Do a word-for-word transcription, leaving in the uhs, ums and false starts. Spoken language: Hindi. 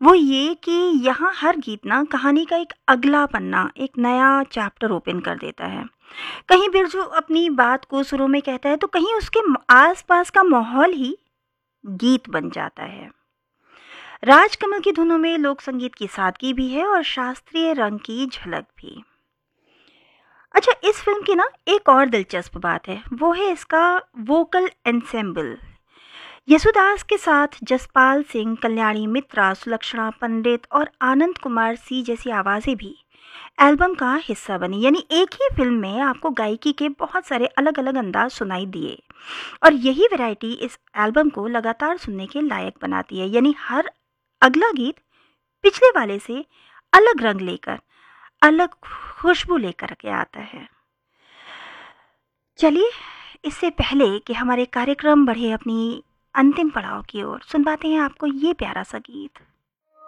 वो ये कि यहाँ हर गीत ना कहानी का एक अगला पन्ना, एक नया चैप्टर ओपन कर देता है। कहीं बिरजू अपनी बात को सुरों में कहता है तो कहीं उसके म- आसपास का माहौल ही गीत बन जाता है। राजकमल की धुनों में लोक संगीत की सादगी भी है और शास्त्रीय रंग की झलक भी। अच्छा, इस फिल्म की ना एक और दिलचस्प बात है, वो है इसका वोकल एंसेम्बल। यसुदास के साथ जसपाल सिंह, कल्याणी मित्रा, सुलक्षणा पंडित और आनंद कुमार सी जैसी आवाज़ें भी एल्बम का हिस्सा बनी। यानी एक ही फिल्म में आपको गायकी के बहुत सारे अलग अलग अंदाज सुनाई दिए और यही वैरायटी इस एल्बम को लगातार सुनने के लायक बनाती है। यानी हर अगला गीत पिछले वाले से अलग रंग लेकर, अलग खुशबू लेकर के आता है। चलिए, इससे पहले कि हमारे कार्यक्रम बढ़े अपनी अंतिम पड़ाव की ओर, सुनवाते हैं आपको ये प्यारा सा गीत।